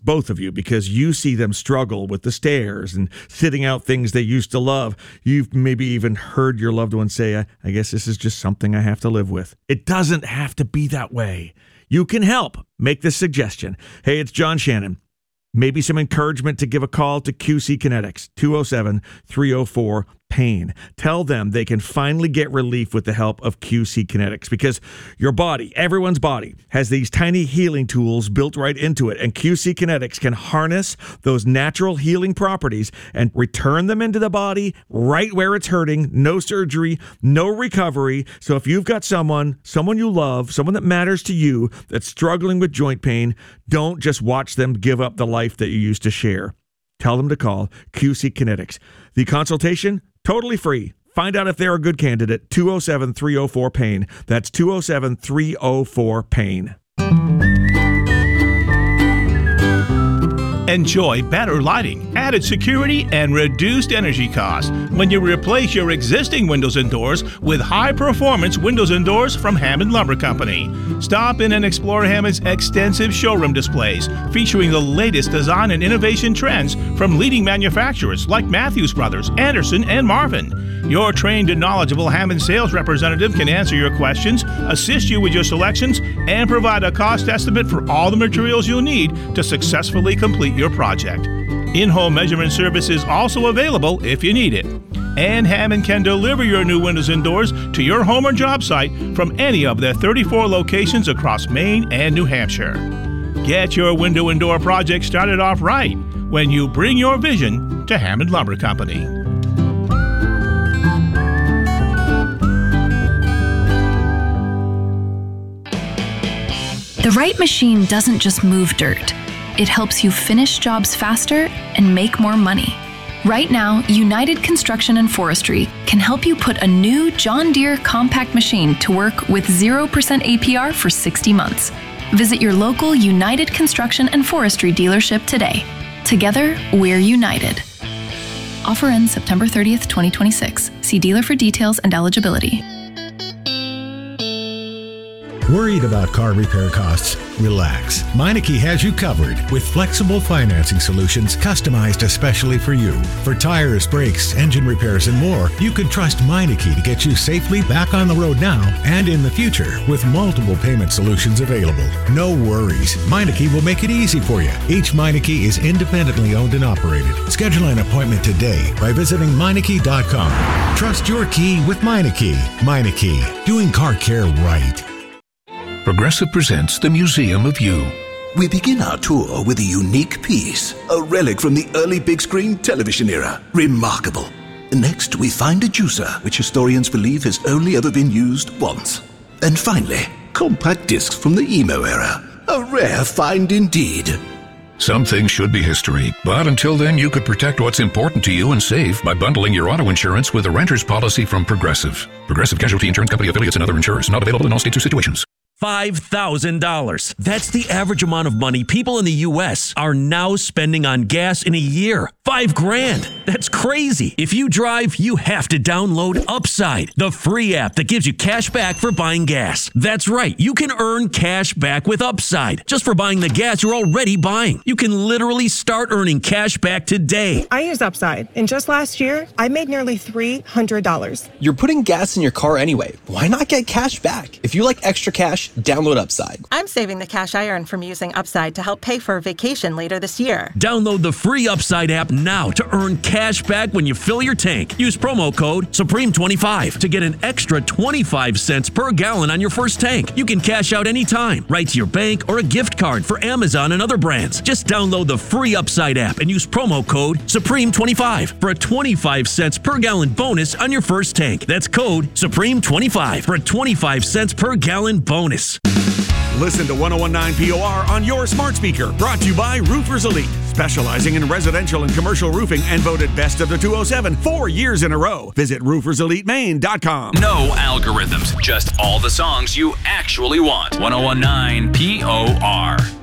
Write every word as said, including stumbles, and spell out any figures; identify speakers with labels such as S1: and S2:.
S1: both of you, because you see them struggle with the stairs and sitting out things they used to love. You've maybe even heard your loved one say, I, I guess this is just something I have to live with. It doesn't have to be that way. You can help. Make this suggestion. Hey, it's John Shannon. Maybe some encouragement to give a call to Q C Kinetics, two oh seven, three oh four, pain. Tell them they can finally get relief with the help of Q C Kinetics, because your body, everyone's body, has these tiny healing tools built right into it, and Q C Kinetics can harness those natural healing properties and return them into the body right where it's hurting. No surgery, no recovery. So if you've got someone, someone you love, someone that matters to you that's struggling with joint pain, don't just watch them give up the life that you used to share. Tell them to call Q C Kinetics. The consultation, totally free. Find out if they're a good candidate. two oh seven, three oh four, pain. That's two oh seven, three oh four, pain.
S2: Enjoy better lighting, added security, and reduced energy costs when you replace your existing windows and doors with high-performance windows and doors from Hammond Lumber Company. Stop in and explore Hammond's extensive showroom displays featuring the latest design and innovation trends from leading manufacturers like Matthews Brothers, Anderson, and Marvin. Your trained and knowledgeable Hammond sales representative can answer your questions, assist you with your selections, and provide a cost estimate for all the materials you'll need to successfully complete your project. In-home measurement service is also available if you need it. And Hammond can deliver your new windows and doors to your home or job site from any of their thirty-four locations across Maine and New Hampshire. Get your window and door project started off right when you bring your vision to Hammond Lumber Company.
S3: The right machine doesn't just move dirt. It helps you finish jobs faster and make more money. Right now, United Construction and Forestry can help you put a new John Deere compact machine to work with zero percent A P R for sixty months. Visit your local United Construction and Forestry dealership today. Together, we're united. Offer ends September thirtieth, twenty twenty-six. See dealer for details and eligibility.
S4: Worried about car repair costs? Relax. Meineke has you covered with flexible financing solutions customized especially for you. For tires, brakes, engine repairs, and more, you can trust Meineke to get you safely back on the road now and in the future with multiple payment solutions available. No worries. Meineke will make it easy for you. Each Meineke is independently owned and operated. Schedule an appointment today by visiting Meineke dot com. Trust your key with Meineke. Meineke, doing car care right.
S5: Progressive presents the Museum of You.
S6: We begin our tour with a unique piece, a relic from the early big screen television era. Remarkable. Next, we find a juicer, which historians believe has only ever been used once. And finally, compact discs from the emo era. A rare find indeed.
S5: Some things should be history, but until then you could protect what's important to you and save by bundling your auto insurance with a renter's policy from Progressive. Progressive Casualty Insurance Company affiliates and other insurers. Not available in all states or situations.
S7: five thousand dollars. That's the average amount of money people in the U S are now spending on gas in a year. Five grand. That's crazy. If you drive, you have to download Upside, the free app that gives you cash back for buying gas. That's right. You can earn cash back with Upside just for buying the gas you're already buying. You can literally start earning cash back today.
S8: I use Upside, and just last year, I made nearly three hundred dollars.
S9: You're putting gas in your car anyway. Why not get cash back? If you like extra cash, download Upside.
S10: I'm saving the cash I earn from using Upside to help pay for a vacation later this year.
S7: Download the free Upside app now to earn cash back when you fill your tank. Use promo code Supreme twenty-five to get an extra twenty-five cents per gallon on your first tank. You can cash out anytime, right to your bank or a gift card for Amazon and other brands. Just download the free Upside app and use promo code Supreme twenty-five for a twenty-five cents per gallon bonus on your first tank. That's code Supreme twenty-five for a twenty-five cents per gallon bonus.
S1: Listen to one oh one point nine P O R on your smart speaker. Brought to you by Roofers Elite, specializing in residential and commercial roofing and voted best of the two oh seven four years in a row. Visit roofers elite maine dot com.
S11: No algorithms, just all the songs you actually want. one oh one point nine P O R.